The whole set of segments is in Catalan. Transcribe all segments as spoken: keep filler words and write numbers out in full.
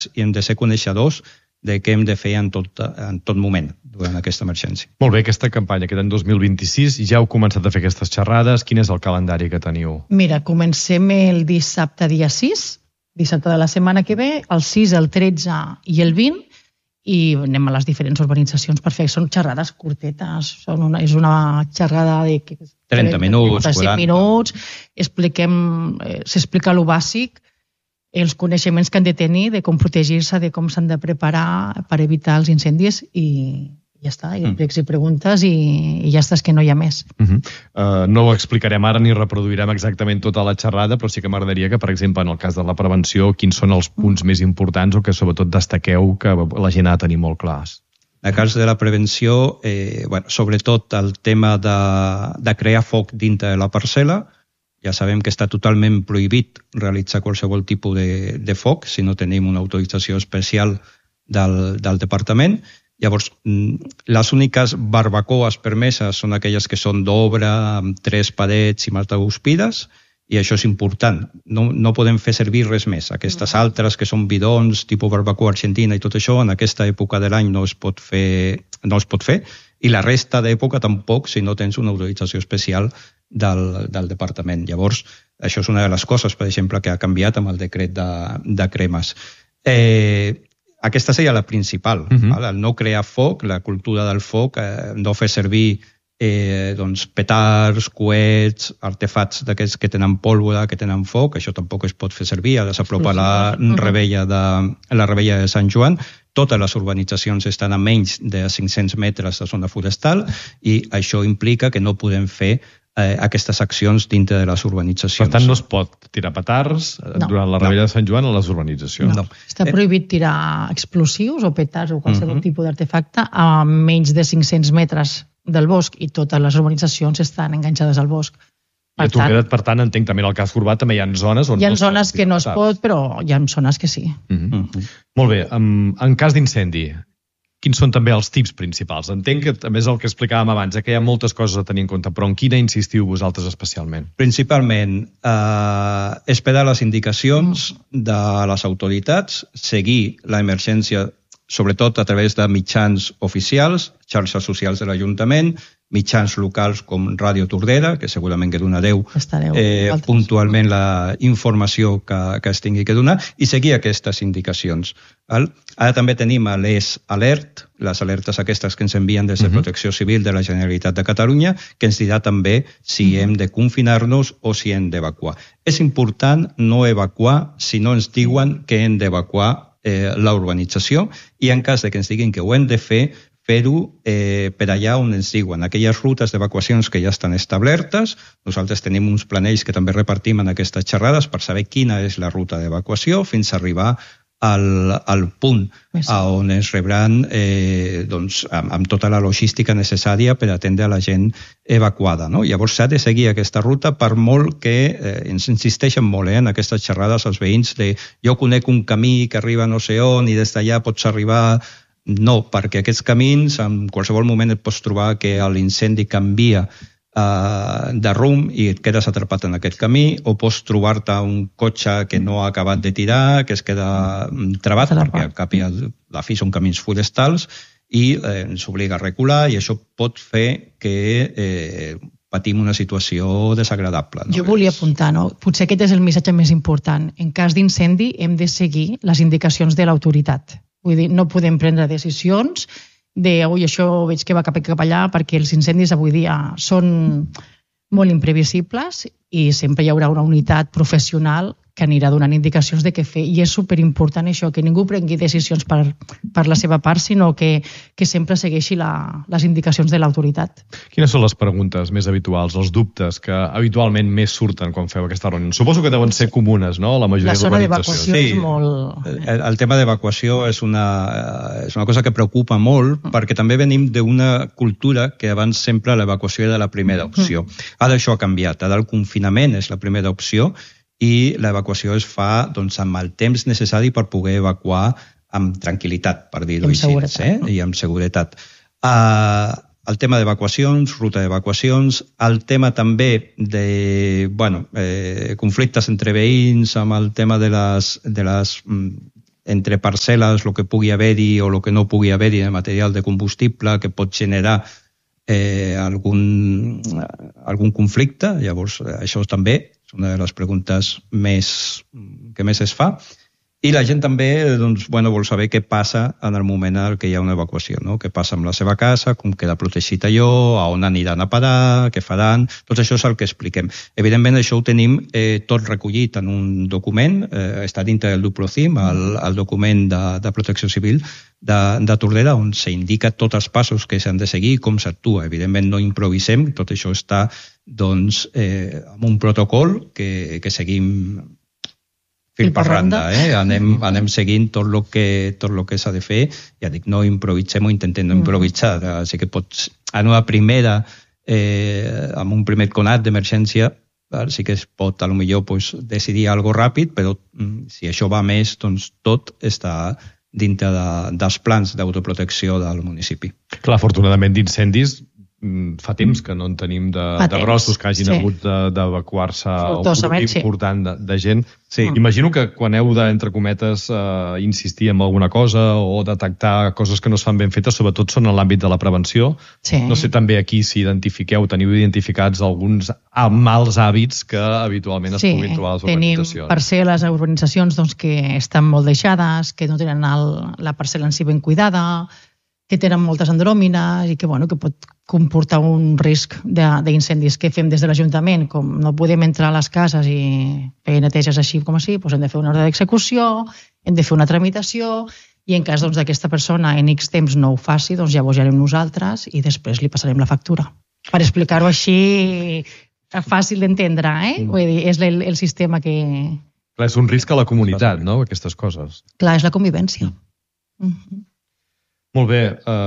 i hem de ser coneixedors de què hem de fer en tot, en tot moment durant aquesta emergència. Molt bé, aquesta campanya, aquest any dos mil vint-i-sis, ja heu començat a fer aquestes xerrades. Quin és el calendari que teniu? Mira, comencem el dissabte dia sis, dissabte de la setmana que ve, el sis, el tretze i el vint, i anem a les diferents urbanitzacions per fer. Són xerrades curtetes, són una, és una xerrada de trenta minuts, quaranta minuts, expliquem, eh, s'explica lo bàsic, els coneixements que han de tenir, de com protegir-se, de com s'han de preparar per evitar els incendis i ja està, i pregs i preguntes i, i ja està, és que no hi ha més. Uh -huh. uh, no ho explicarem ara ni reproduirem exactament tota la xerrada, però sí que m'agradaria que, per exemple, en el cas de la prevenció, quins són els punts més importants o que sobretot destaqueu que la gent ha de tenir molt clars. En el cas de la prevenció, eh, bueno, sobretot el tema de, de crear foc dintre de la parcel·la. Ja sabem que està totalment prohibit realitzar qualsevol tipus de, de foc si no tenim una autorització especial del, del departament. Llavors, les úniques barbacoes permeses són aquelles que són d'obra, amb tres parets i maltaguspides, i això és important. No, no podem fer servir res més. Aquestes altres, que són bidons, tipus barbacoa argentina i tot això, en aquesta època de l'any no es pot fer, no es pot fer, i la resta d'època tampoc, si no tens una autorització especial del, del departament. Llavors, això és una de les coses, per exemple, que ha canviat amb el decret de, de cremes. Eh, aquesta seria la principal, uh-huh. val? El no crear foc, la cultura del foc, eh, no fer servir eh, doncs, petards, coets, artefacts d'aquests que tenen pólvora, que tenen foc, això tampoc es pot fer servir, ara s'apropa la rebella de, la rebella de Sant Joan. Totes les urbanitzacions estan a menys de cinc-cents metres de zona forestal i això implica que no podem fer eh, aquestes accions dintre de les urbanitzacions. Per tant, no es pot tirar petards no. durant la rebella no. de Sant Joan a les urbanitzacions. No. Està prohibit tirar explosius o petards o qualsevol uh-huh. tipus d'artefacte a menys de cinc-cents metres del bosc i totes les urbanitzacions estan enganxades al bosc. Per I a tu, tant, per tant, entenc també en el cas urbà també hi ha zones on hi ha no zones que no es pot, però hi ha zones que sí. Uh-huh. Uh-huh. Molt bé, en, en cas d'incendi, quins són també els tips principals? Entenc que també és el que explicàvem abans, eh, que hi ha moltes coses a tenir en compte, però en quina insistiu vosaltres especialment? Principalment, eh, esperar les indicacions de les autoritats, seguir l'emergència sobretot a través de mitjans oficials, xarxes socials de l'Ajuntament, mitjans locals com Ràdio Tordera, que segurament que donareu eh, puntualment la informació que, que es tingui que donar, i seguir aquestes indicacions. Val? Ara també tenim l'E S Alert, les alertes aquestes que ens envien des de Protecció Civil de la Generalitat de Catalunya, que ens dirà també si hem de confinar-nos o si hem d'evacuar. És important no evacuar si no ens diuen que hem d'evacuar eh, la urbanització, i en cas de que ens diguin que ho hem de fer, fer-ho eh, per allà on ens diuen. Aquelles rutes d'evacuacions que ja estan establertes, nosaltres tenim uns planells que també repartim en aquestes xerrades per saber quina és la ruta d'evacuació fins a arribar al, al punt a on es rebran eh, doncs, amb, amb tota la logística necessària per atendre a la gent evacuada. No? Llavors s'ha de seguir aquesta ruta, per molt que eh, ens insisteixen molt eh, en aquestes xerrades els veïns de jo conec un camí que arriba no sé on i des d'allà pots arribar. No, perquè aquests camins en qualsevol moment et pots trobar que l'incendi canvia uh, de rumb i et quedes atrapat en aquest camí, o pots trobar-te un cotxe que no ha acabat de tirar, que es queda trabat, perquè al cap i a la fi són camins forestals i eh, ens obliga a recular, i això pot fer que eh, patim una situació desagradable. No? Jo volia apuntar, no? Potser aquest és el missatge més important. En cas d'incendi hem de seguir les indicacions de l'autoritat. Vull dir, no podem prendre decisions de, ui, això veig que va cap, cap allà, perquè els incendis avui dia són molt imprevisibles i sempre hi haurà una unitat professional que anirà donant indicacions de què fer. I és superimportant això, que ningú prengui decisions per, per la seva part, sinó que, que sempre segueixi la, les indicacions de l'autoritat. Quines són les preguntes més habituals, els dubtes que habitualment més surten quan feu aquesta reunió? Suposo que deuen ser comunes, no?, la majoria d'urbanitzacions. La zona d'evacuació sí, és molt... El, el tema d'evacuació és una, és una cosa que preocupa molt, mm. perquè també venim d'una cultura que abans sempre l'evacuació era la primera opció. Mm. Ara això ha canviat, ara el confinament és la primera opció, i l'evacuació es fa doncs, amb el temps necessari per poder evacuar amb tranquil·litat, per dir-ho així, eh? I amb seguretat. Uh, el tema d'evacuacions, ruta d'evacuacions, el tema també de bueno, eh, conflictes entre veïns, amb el tema de les, de les entre parcel·les el que pugui haver-hi o el que no pugui haver-hi de material de combustible que pot generar eh, algun, algun conflicte. Llavors, això també és una de les preguntes més, que més es fa. I la gent també doncs, bueno, vol saber què passa en el moment en què hi ha una evacuació, no? Què passa amb la seva casa, com queda protegit allò, a on aniran a parar, què faran. Tot això és el que expliquem. Evidentment, això ho tenim eh, tot recollit en un document, eh, està dintre del Duplocim, el, el document de, de protecció civil de, de Tordera, on s'indica tots els passos que s'han de seguir i com s'actua. Evidentment, no improvisem, tot això està doncs, eh, amb un protocol que, que seguim fil per randa, eh? anem, anem seguint tot el que, tot lo que s'ha de fer. Ja dic, no improvisem o intentem no improvisar. Així que pots, en una primera, eh, amb un primer conat d'emergència, sí que es pot, a lo millor, pues, decidir algo ràpid, però si això va més, doncs tot està dintre de, dels plans d'autoprotecció del municipi. Clar, afortunadament d'incendis fa temps que no en tenim de, de grossos que hagin sí. hagut d'evacuar-se un grup important de, de gent. Sí. Imagino que quan heu de, entre cometes, uh, insistir en alguna cosa o detectar coses que no es fan ben fetes, sobretot són en l'àmbit de la prevenció. Sí. No sé també aquí si identifiqueu, teniu identificats alguns mals hàbits que habitualment es sí, puguin trobar a les urbanitzacions. Tenim parcel·les a urbanitzacions doncs, que estan molt deixades, que no tenen el, la parcel·la en si ben cuidada, que tenen moltes andròmines i que, bueno, que pot comportar un risc d'incendis. Què fem des de l'Ajuntament? Com no podem entrar a les cases i fer neteges així com així, doncs hem de fer una ordre d'execució, hem de fer una tramitació i en cas doncs, d'aquesta persona en X temps no ho faci, doncs llavors ja anem nosaltres i després li passarem la factura. Per explicar-ho així fàcil d'entendre, eh? Mm. Vull dir, és el, el sistema que... Clar, és un risc a la comunitat, no?, aquestes coses. Clar, és la convivència. Mm. Mm-hmm. Molt bé.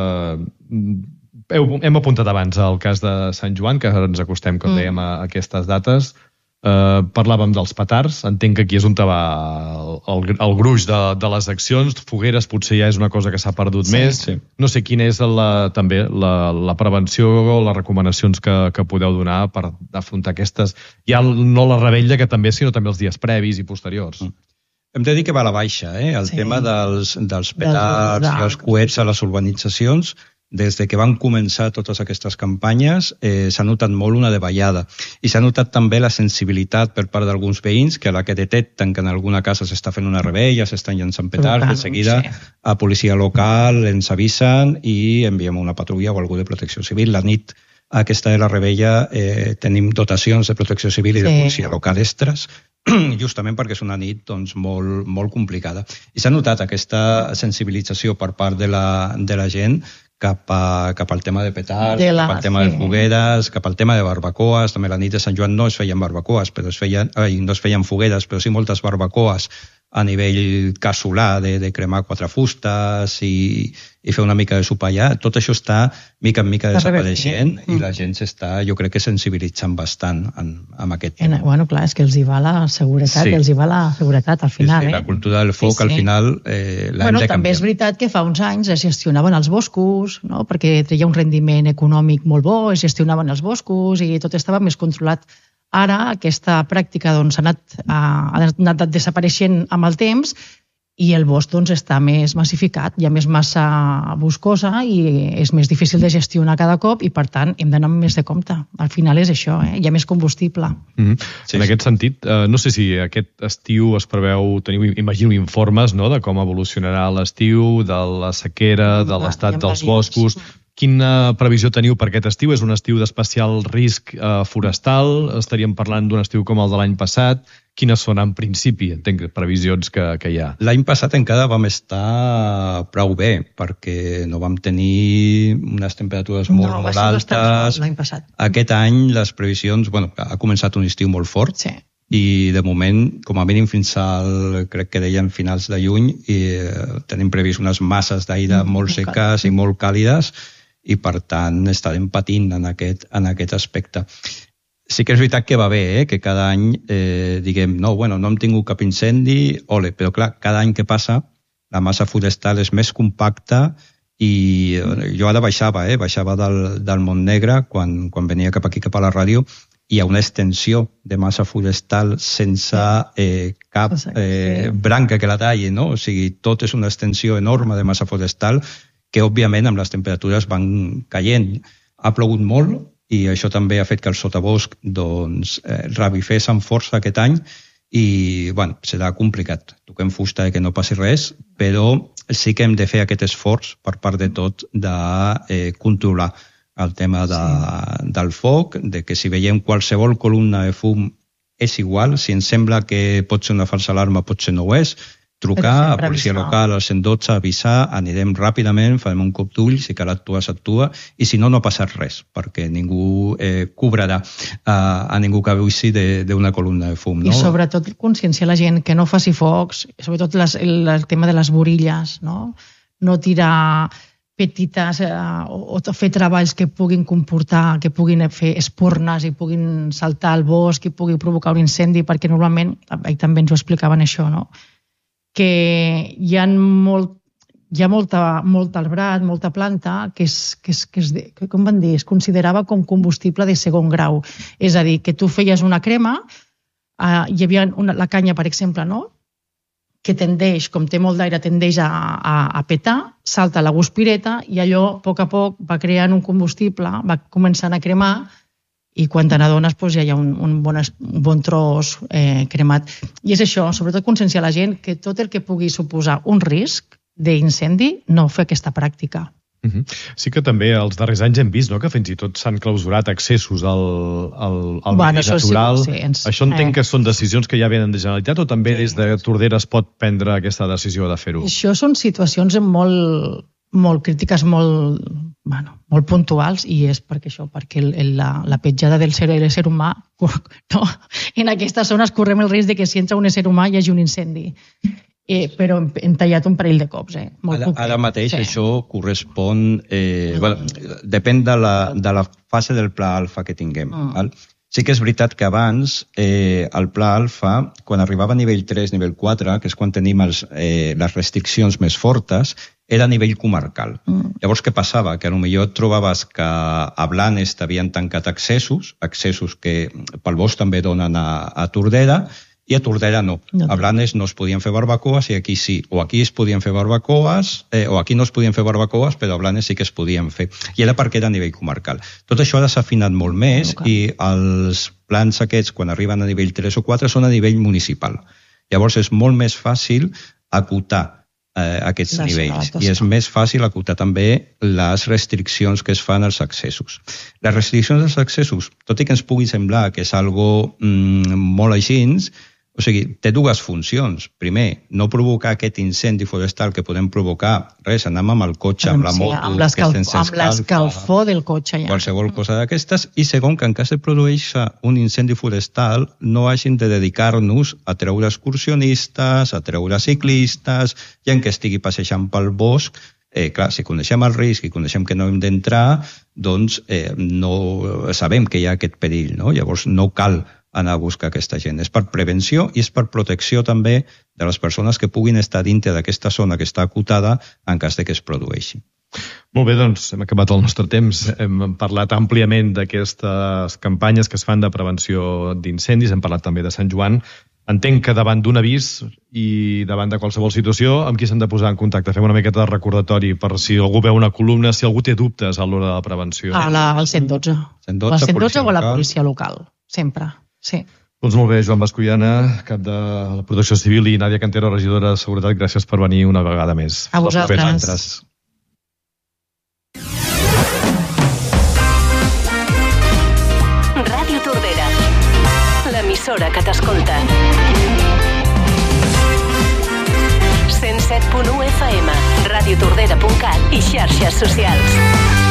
Uh, hem apuntat abans el cas de Sant Joan, que ens acostem, com dèiem, a aquestes dates. Uh, parlàvem dels petards. Entenc que aquí és on va el, el, el gruix de, de les accions. Fogueres potser ja és una cosa que s'ha perdut sí, més. Sí. No sé quina és la, també la, la prevenció o les recomanacions que, que podeu donar per afrontar aquestes, ja no la rebella que també, sinó també els dies previs i posteriors. Mm. Hem de dir que va a la baixa, eh? el sí. tema dels, dels petards i els coets a les urbanitzacions. Des de que van començar totes aquestes campanyes eh, s'ha notat molt una davallada. I s'ha notat també la sensibilitat per part d'alguns veïns que a la que detecten que en alguna casa s'està fent una rebella, s'estan llançant petards, de seguida sí. a policia local ens avisen i enviem una patrulla o algú de protecció civil. La nit aquesta de la rebella eh, tenim dotacions de protecció civil i de policia sí. local extras, justament perquè és una nit doncs, molt, molt complicada. I s'ha notat aquesta sensibilització per part de la, de la gent cap, a, cap al tema de petards, de la, cap al tema sí. de fogueres, cap al tema de barbacoes. També la nit de Sant Joan no es feien barbacoes, però es feien, ai, no es feien fogueres, però sí moltes barbacoes a nivell casolà, de, de cremar quatre fustes i, i fer una mica de sopar allà. Tot això està mica en mica desapareixent mm. i la gent s'està, jo crec que sensibilitzant bastant en, en aquest tema. Bueno, clar, és que els hi va la seguretat, sí. els hi va la seguretat al final. Sí, sí, eh? La cultura del foc sí, sí. al final eh, l'hem bueno, de canviar. També és veritat que fa uns anys es gestionaven els boscos, no? Perquè treia un rendiment econòmic molt bo, es gestionaven els boscos i tot estava més controlat. Ara aquesta pràctica doncs, ha, anat, ha anat desapareixent amb el temps i el bosc doncs, està més massificat, hi ha més massa boscosa i és més difícil de gestionar cada cop i per tant hem d'anar més de compte. Al final és això, eh? Hi ha més combustible. Mm-hmm. Sí, en sí. aquest sentit, eh, no sé si aquest estiu es preveu, teniu, imagino, informes no?, de com evolucionarà l'estiu, de la sequera, de l'estat ja dels boscos. Quina previsió teniu per aquest estiu? És un estiu d'especial risc eh, forestal? Estaríem parlant d'un estiu com el de l'any passat? Quines són, en principi, entenc, previsions que, que hi ha? L'any passat encara vam estar prou bé, perquè no vam tenir unes temperatures molt, no, molt altes. L'any passat. Aquest any les previsions... Bueno, ha començat un estiu molt fort. Sí. I de moment, com a mínim fins al, crec que deien finals de juny, i eh, tenim previst unes masses d'aire mm, molt seques i molt càlides, i per tant estarem patint en aquest, en aquest aspecte. Sí que és veritat que va bé, eh? Que cada any eh, diguem, no, bueno, no hem tingut cap incendi, ole, però clar, cada any que passa la massa forestal és més compacta i jo ara baixava, eh? baixava del, del Montnegre quan, quan venia cap aquí, cap a la ràdio, hi ha una extensió de massa forestal sense eh, cap eh, branca que la talli, no? O sigui, tot és una extensió enorme de massa forestal que, òbviament, amb les temperatures van caient. Ha plogut molt i això també ha fet que el sotabosc doncs, eh, revifés amb força aquest any i bueno, serà complicat. Toquem fusta que no passi res, però sí que hem de fer aquest esforç per part de tot de eh, controlar el tema de, sí. del foc, de que si veiem qualsevol columna de fum és igual, si ens sembla que pot ser una falsa alarma, potser no ho és, trucar a policia local, al cent dotze, avisar, anirem ràpidament, farem un cop d'ull, si cal actuar, s'actua, i si no, no ha passat res, perquè ningú eh, cobrarà a, a ningú que veuixi d'una columna de fum. No? I sobretot conscienciar la gent que no faci focs, sobretot les, el, el tema de les borilles, no, no tirar petites eh, o, o fer treballs que puguin comportar, que puguin fer espurnes i puguin saltar al bosc i pugui provocar un incendi, perquè normalment, també ens ho explicaven això, no? Que hi ha, molt, hi ha molta, molt arbrat, molta planta que, és, que, és, que, és, que com van dir, es considerava com combustible de segon grau. És a dir, que tu feies una crema, eh, hi havia una, la canya, per exemple, no? Que tendeix, com té molt d'aire, tendeix a, a, a petar, salta la guspireta i allò, a poc a poc, va creant un combustible, va començant a cremar i quan te n'adones doncs, ja hi ha un, un, bon, un bon tros eh, cremat. I és això, sobretot conscienciar la gent que tot el que pugui suposar un risc d'incendi no fer aquesta pràctica. Uh-huh. Sí que també els darrers anys hem vist, no?, que fins i tot s'han clausurat accessos al, al, al bueno, medi natural. Sí, sí, ens... Això entenc eh... que són decisions que ja venen de Generalitat o també sí. Des de Tordera es pot prendre aquesta decisió de fer-ho? Això són situacions molt, molt crítiques, molt, bueno, molt puntuals i és perquè això, perquè el, el, la, la petjada del ser, del ser humà, no? En aquestes zones correm el risc de que si entra un ésser humà hi hagi un incendi. Eh, però hem, hem tallat un parell de cops. Eh? Molt ara, ara mateix sí. Això correspon... Eh, bueno, depèn de la, de la fase del pla alfa que tinguem. Mm. Val? Sí que és veritat que abans eh, el pla alfa, quan arribava a nivell tres, nivell quatre, que és quan tenim els, eh, les restriccions més fortes, era a nivell comarcal. Mm. Llavors, què passava? Que potser et trobaves que a Blanes t'havien tancat accessos, accessos que pel bosc també donen a, a Tordera, i a Tordera no. no. A Blanes no es podien fer barbacoes i aquí sí. O aquí es podien fer barbacoes, eh, o aquí no es podien fer barbacoes, però a Blanes sí que es podien fer. I era perquè era a nivell comarcal. Tot això ara s'ha afinat molt més okay. I els plans aquests, quan arriben a nivell tres o quatre, són a nivell municipal. Llavors és molt més fàcil acotar eh, aquests les nivells. I és més fàcil acotar també les restriccions que es fan als accessos. Les restriccions als accessos, tot i que ens pugui semblar que és algo mm, molt així, o sigui, té dues funcions. Primer, no provocar aquest incendi forestal que podem provocar, res, anem amb el cotxe, amb la moto, amb l'escalfor del cotxe. Ja. Qualsevol cosa d'aquestes. I segon, que en cas de produir-se un incendi forestal, no hagin de dedicar-nos a treure excursionistes, a treure ciclistes, gent que estigui passejant pel bosc. Eh, clar, si coneixem el risc i coneixem que no hem d'entrar, doncs eh, no sabem que hi ha aquest perill, no? Llavors no cal anar a buscar aquesta gent. És per prevenció i és per protecció també de les persones que puguin estar dintre d'aquesta zona que està acotada en cas de que es produeixi. Molt bé, doncs hem acabat el nostre temps. Hem parlat àmpliament d'aquestes campanyes que es fan de prevenció d'incendis, hem parlat també de Sant Joan. Entenc que davant d'un avís i davant de qualsevol situació, amb qui s'han de posar en contacte? Fem una miqueta de recordatori per si algú veu una columna, si algú té dubtes a l'hora de la prevenció. A la, al cent dotze. cent dotze, cent dotze o a la policia local, sempre. Sí. Doncs molt bé, Joan Bascullana, cap de la Protecció Civil, i Nàdia Cantero, regidora de Seguretat, gràcies per venir una vegada més. A vosaltres. Ràdio Tordera, l'emissora que t'escolta. cent set punt u F M, radiotordera punt cat i xarxes socials.